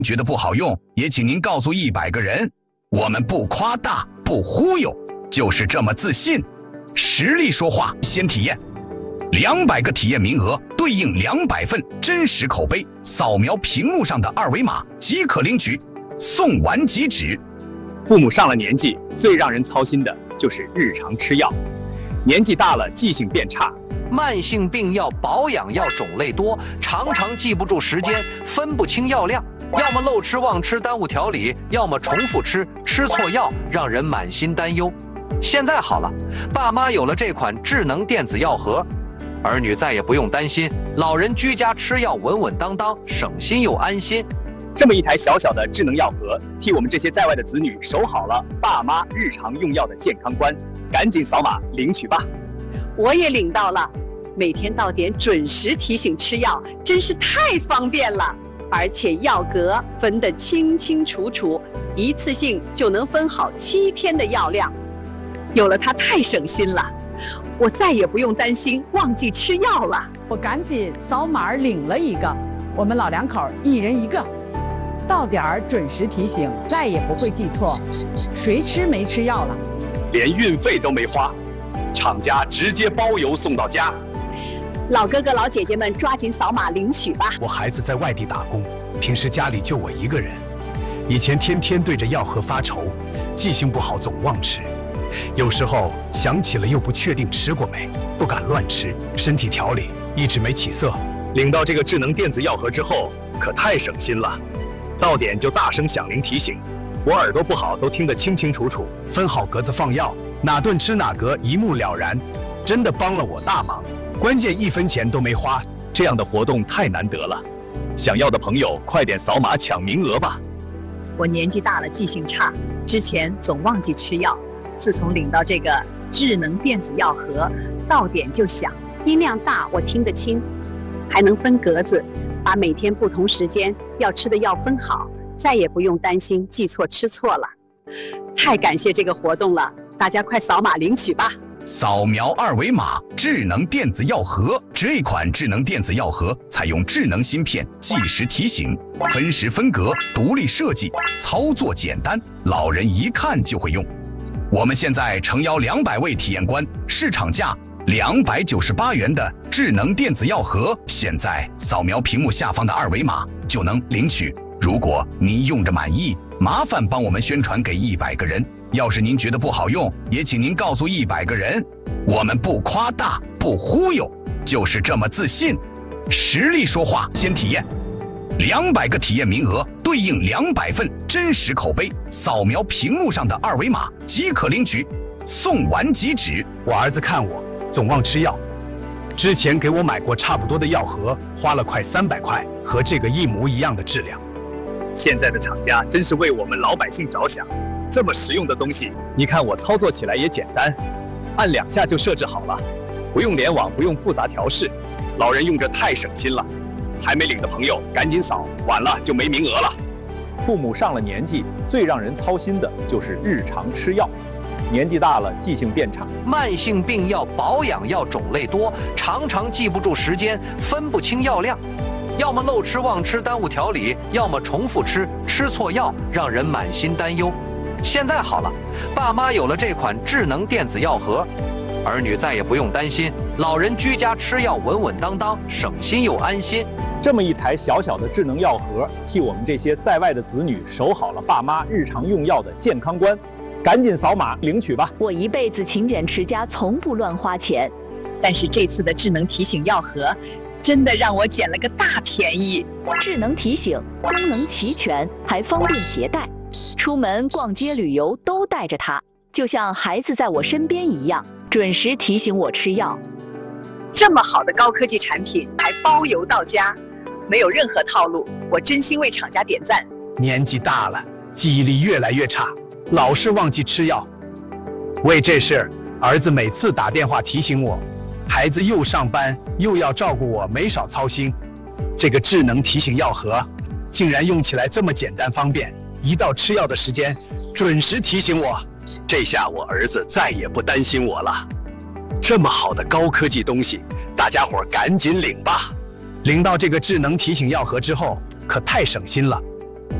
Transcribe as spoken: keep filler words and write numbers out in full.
觉得不好用，也请您告诉一百个人。我们不夸大，不忽悠，就是这么自信。实力说话，先体验。两百个体验名额对应两百份真实口碑，扫描屏幕上的二维码即可领取，送完即止。 父母上了年纪，最让人操心的就是日常吃药。年纪大了，记性变差。 慢性病药、保养药种类多，常常记不住时间，分不清药量，要么漏吃忘吃耽误调理，要么重复吃，吃错药让人满心担忧。现在好了，爸妈有了这款智能电子药盒，儿女再也不用担心，老人居家吃药稳稳当当，省心又安心。 这么一台小小的智能药盒，替我们这些在外的子女守好了爸妈日常用药的健康关，赶紧扫码领取吧。 我也领到了，每天到点准时提醒吃药，真是太方便了。而且药格分得清清楚楚，一次性就能分好七天的药量。有了它太省心了，我再也不用担心忘记吃药了。 我赶紧扫码领了一个，我们老两口一人一个，到点儿准时提醒，再也不会记错。谁吃没吃药了？ 连运费都没花，厂家直接包邮送到家。 老哥哥老姐姐们抓紧扫码领取吧。 我孩子在外地打工，平时家里就我一个人，以前天天对着药盒发愁，记性不好总忘吃，有时候想起了又不确定吃过没，不敢乱吃，身体调理一直没起色。 领到这个智能电子药盒之后，可太省心了，到点就大声响铃提醒，我耳朵不好都听得清清楚楚。 分好格子放药，哪顿吃哪格一目了然，真的帮了我大忙，关键一分钱都没花。 这样的活动太难得了，想要的朋友快点扫码抢名额吧。 我年纪大了，记性差，之前总忘记吃药，自从领到这个智能电子药盒，到点就响，音量大我听得清，还能分格子，把每天不同时间要吃的药分好，再也不用担心记错吃错了。 太感谢这个活动了，大家快扫码领取吧。 扫描二维码，智能电子药盒。这款智能电子药盒采用智能芯片，计时提醒，分时分格，独立设计，操作简单，老人一看就会用。我们现在诚邀两百位体验官，市场价两百九十八元的智能电子药盒，现在扫描屏幕下方的二维码就能领取。如果您用着满意，麻烦帮我们宣传给一百个人。要是您觉得不好用，也请您告诉一百个人。我们不夸大，不忽悠，就是这么自信。实力说话，先体验。两百个体验名额对应两百份真实口碑，扫描屏幕上的二维码即可领取，送完即止。 我儿子看我总忘吃药，之前给我买过差不多的药盒，花了快三百块，和这个一模一样的质量。 现在的厂家真是为我们老百姓着想，这么实用的东西，你看我操作起来也简单，按两下就设置好了，不用联网，不用复杂调试，老人用着太省心了。还没领的朋友赶紧扫，晚了就没名额了。 父母上了年纪，最让人操心的就是日常吃药。年纪大了，记性变差。 慢性病药、保养药种类多，常常记不住时间，分不清药量，要么漏吃忘吃耽误调理，要么重复吃，吃错药让人满心担忧。现在好了，爸妈有了这款智能电子药盒，儿女再也不用担心，老人居家吃药稳稳当当，省心又安心。 这么一台小小的智能药盒，替我们这些在外的子女守好了爸妈日常用药的健康关，赶紧扫码领取吧。 我一辈子勤俭持家，从不乱花钱， 但是这次的智能提醒药盒真的让我捡了个大便宜。 智能提醒功能齐全，还方便携带，出门逛街旅游都带着它，就像孩子在我身边一样，准时提醒我吃药。 这么好的高科技产品还包邮到家，没有任何套路，我真心为厂家点赞。 年纪大了，记忆力越来越差，老是忘记吃药。为这事，儿子每次打电话提醒我，孩子又上班又要照顾我，没少操心。这个智能提醒药盒竟然用起来这么简单方便，一到吃药的时间准时提醒我， 这下我儿子再也不担心我了。这么好的高科技东西，大家伙赶紧领吧。 领到这个智能提醒药盒之后，可太省心了。